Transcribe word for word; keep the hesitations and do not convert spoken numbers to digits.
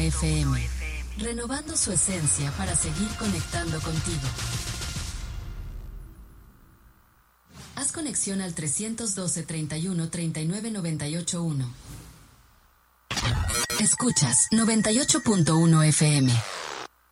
F M, renovando su esencia para seguir conectando contigo. Haz conexión al trescientos doce, treinta y uno, treinta y nueve, noventa y ocho uno. Escuchas noventa y ocho punto uno F M.